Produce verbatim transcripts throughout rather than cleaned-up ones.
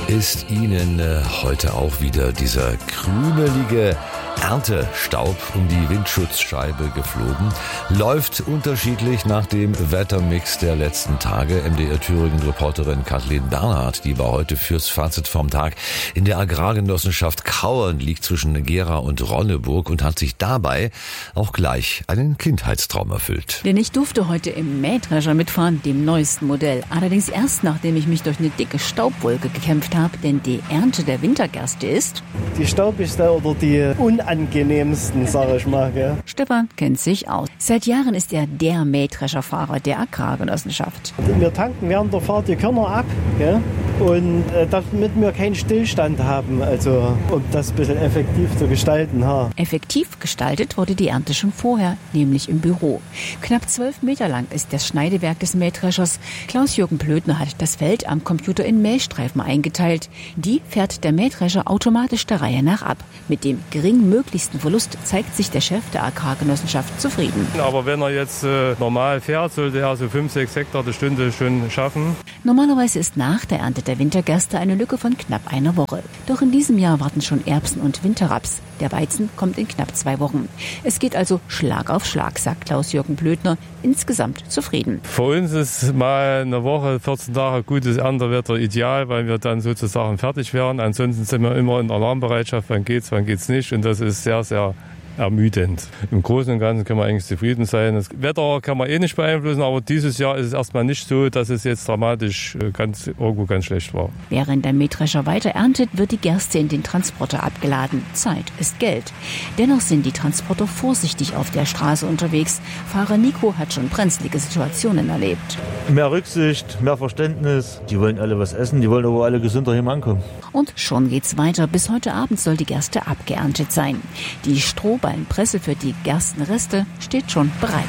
Ist Ihnen äh, heute auch wieder dieser krümelige Erntestaub um die Windschutzscheibe geflogen? Läuft unterschiedlich nach dem Wettermix der letzten Tage. M D R Thüringen-Reporterin Kathleen Bernhard, die war heute fürs Fazit vom Tag in der Agrargenossenschaft Kauern, liegt zwischen Gera und Ronneburg, und hat sich dabei auch gleich einen Kindheitstraum erfüllt. Denn ich durfte heute im Mähdrescher mitfahren, dem neuesten Modell. Allerdings erst, nachdem ich mich durch eine dicke Staubwolke gekämpft habe, denn die Ernte der Wintergerste ist die staubigste oder die unangenehmsten, sag ich mal. Gell? Stefan kennt sich aus. Seit Jahren ist er der Mähdrescherfahrer der Agrargenossenschaft. Wir tanken während der Fahrt die Körner ab, gell? Und äh, damit wir keinen Stillstand haben, also um das ein bisschen effektiv zu gestalten. Ha. Effektiv gestaltet wurde die Ernte schon vorher, nämlich im Büro. Knapp zwölf Meter lang ist das Schneidewerk des Mähdreschers. Klaus-Jürgen Plötner hat das Feld am Computer in Mähstreifen eingeteilt. Die fährt der Mähdrescher automatisch der Reihe nach ab. Mit dem geringmöglichsten Verlust zeigt sich der Chef der Agrargenossenschaft zufrieden. Aber wenn er jetzt äh, normal fährt, sollte er so fünf, sechs Hektar die Stunde schon schaffen. Normalerweise ist nach der Ernte der Wintergerste eine Lücke von knapp einer Woche. Doch in diesem Jahr warten schon Erbsen und Winterraps. Der Weizen kommt in knapp zwei Wochen. Es geht also Schlag auf Schlag, sagt Klaus-Jürgen Plötner, insgesamt zufrieden. Für uns ist mal eine Woche, vierzehn Tage gutes Erntewetter ideal, weil wir dann sozusagen fertig wären. Ansonsten sind wir immer in Alarmbereitschaft, wann geht's, wann geht's nicht. Und das ist sehr, sehr ermüdend. Im Großen und Ganzen können wir eigentlich zufrieden sein. Das Wetter kann man eh nicht beeinflussen, aber dieses Jahr ist es erstmal nicht so, dass es jetzt dramatisch ganz, irgendwo ganz schlecht war. Während der Mähdrescher weiter erntet, wird die Gerste in den Transporter abgeladen. Zeit ist Geld. Dennoch sind die Transporter vorsichtig auf der Straße unterwegs. Fahrer Nico hat schon brenzlige Situationen erlebt. Mehr Rücksicht, mehr Verständnis. Die wollen alle was essen, die wollen aber alle gesund daheim ankommen. Und schon geht's weiter. Bis heute Abend soll die Gerste abgeerntet sein. Die Strohballenpresse für die Gerstenreste steht schon bereit.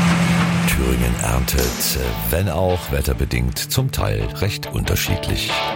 Thüringen erntet, wenn auch wetterbedingt, zum Teil recht unterschiedlich.